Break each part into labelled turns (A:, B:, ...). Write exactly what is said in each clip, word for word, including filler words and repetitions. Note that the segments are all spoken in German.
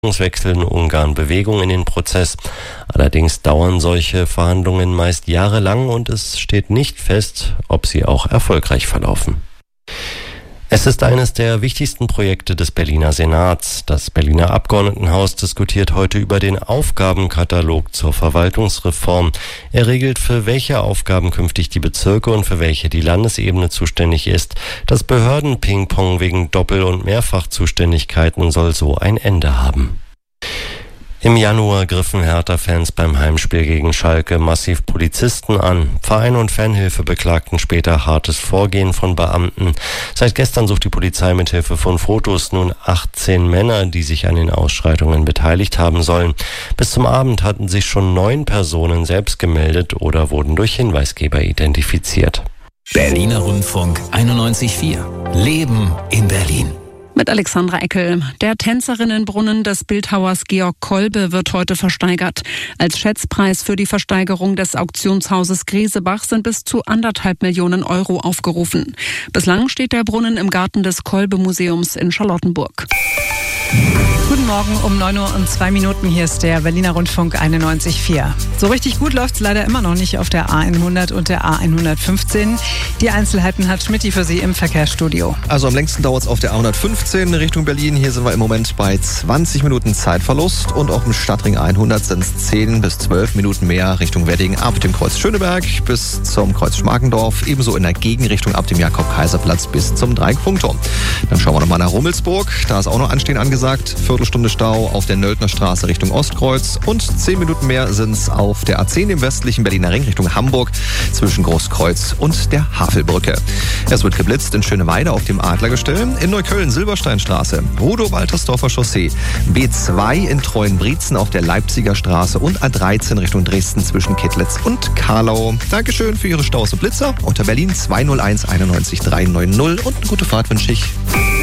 A: Wechsel in Ungarn Bewegung in den Prozess. Allerdings dauern solche Verhandlungen meist jahrelang und es steht nicht fest, ob sie auch erfolgreich verlaufen. Es ist eines der wichtigsten Projekte des Berliner Senats. Das Berliner Abgeordnetenhaus diskutiert heute über den Aufgabenkatalog zur Verwaltungsreform. Er regelt, für welche Aufgaben künftig die Bezirke und für welche die Landesebene zuständig ist. Das Behörden-Ping-Pong wegen Doppel- und Mehrfachzuständigkeiten soll so ein Ende haben. Im Januar griffen Hertha-Fans beim Heimspiel gegen Schalke massiv Polizisten an. Verein und Fanhilfe beklagten später hartes Vorgehen von Beamten. Seit gestern sucht die Polizei mit Hilfe von Fotos nun achtzehn Männer, die sich an den Ausschreitungen beteiligt haben sollen. Bis zum Abend hatten sich schon neun Personen selbst gemeldet oder wurden durch Hinweisgeber identifiziert.
B: Berliner Rundfunk einundneunzig Komma vier. Leben in Berlin.
C: Mit Alexandra Eckel. Der Tänzerinnenbrunnen des Bildhauers Georg Kolbe wird heute versteigert. Als Schätzpreis für die Versteigerung des Auktionshauses Gresebach sind bis zu anderthalb Millionen Euro aufgerufen. Bislang steht der Brunnen im Garten des Kolbe-Museums in Charlottenburg.
D: Guten Morgen um neun Uhr und zwei Minuten. Hier ist der Berliner Rundfunk einundneunzig Komma vier. So richtig gut läuft es leider immer noch nicht auf der A hundert und der A hundertfünfzehn. Die Einzelheiten hat Schmidti für Sie im Verkehrsstudio.
E: Also am längsten dauert es auf der A hundertfünfzehn Richtung Berlin. Hier sind wir im Moment bei zwanzig Minuten Zeitverlust. Und auf dem Stadtring hundert sind es zehn bis zwölf Minuten mehr Richtung Wedding ab dem Kreuz Schöneberg bis zum Kreuz Schmarkendorf. Ebenso in der Gegenrichtung ab dem Jakob-Kaiser-Platz bis zum Dreieckpunktturm. Dann schauen wir nochmal nach Rummelsburg. Da ist auch noch Anstehen angesagt. Viertelstunde Stau auf der Nöldner Straße Richtung Ostkreuz und zehn Minuten mehr sind es auf der A zehn im westlichen Berliner Ring Richtung Hamburg zwischen Großkreuz und der Havelbrücke. Es wird geblitzt in Schöneweide auf dem Adlergestell, in Neukölln Silbersteinstraße, Rudow-Waltersdorfer Chaussee, B zwei in Treuenbrietzen auf der Leipziger Straße und A dreizehn Richtung Dresden zwischen Kittlitz und Karlau. Dankeschön für Ihre Staus und Blitzer unter Berlin zwei null eins einundneunzig dreihundertneunzig und eine gute Fahrt wünsche ich.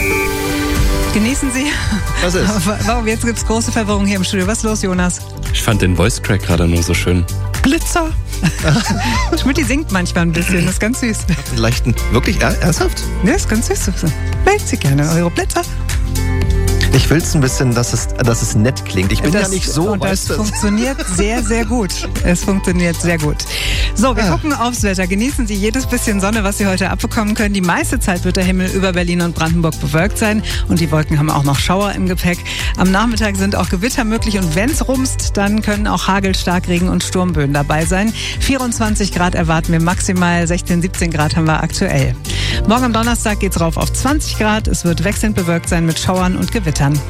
D: Genießen Sie.
E: Was ist?
D: Warum? Jetzt gibt es große Verwirrung hier im Studio. Was ist los, Jonas?
F: Ich fand den Voice Crack gerade nur so schön.
D: Blitzer. Schmidti singt manchmal ein bisschen, das ist ganz süß.
E: Einen leichten, wirklich ernsthaft?
D: Ja, das ist ganz süß. Meldet Sie gerne eure Blitzer.
E: Ich will es ein bisschen, dass es, dass es nett klingt. Ich bin
D: das,
E: ja nicht so,
D: und
E: weißt
D: das
E: du.
D: funktioniert sehr, sehr gut. Es funktioniert sehr gut. So, wir
E: Ja.
D: gucken aufs Wetter. Genießen Sie jedes bisschen Sonne, was Sie heute abbekommen können. Die meiste Zeit wird der Himmel über Berlin und Brandenburg bewölkt sein und die Wolken haben auch noch Schauer im Gepäck. Am Nachmittag sind auch Gewitter möglich und wenn es rumst, dann können auch Hagel, Starkregen und Sturmböen dabei sein. vierundzwanzig Grad erwarten wir maximal, sechzehn, siebzehn Grad haben wir aktuell. Morgen am Donnerstag geht's rauf auf zwanzig Grad. Es wird wechselnd bewölkt sein mit Schauern und Gewittern.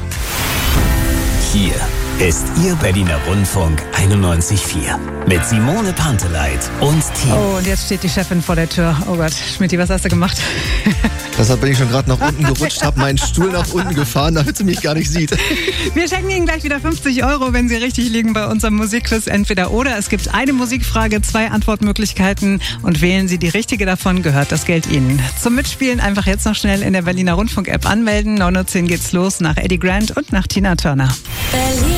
B: Hier ist Ihr Berliner Rundfunk einundneunzig Komma vier. Mit Simone Panteleit und Team.
D: Oh, und jetzt steht die Chefin vor der Tür. Oh Gott, Schmidti, was hast du gemacht?
E: Deshalb bin ich schon gerade nach unten gerutscht, habe meinen Stuhl nach unten gefahren, damit sie mich gar nicht sieht.
D: Wir schenken Ihnen gleich wieder fünfzig Euro, wenn Sie richtig liegen bei unserem Musikquiz. Entweder oder. Es gibt eine Musikfrage, zwei Antwortmöglichkeiten und wählen Sie die richtige davon, gehört das Geld Ihnen. Zum Mitspielen einfach jetzt noch schnell in der Berliner Rundfunk-App anmelden. neun Uhr zehn geht's los nach Eddie Grant und nach Tina Turner.
G: Berlin.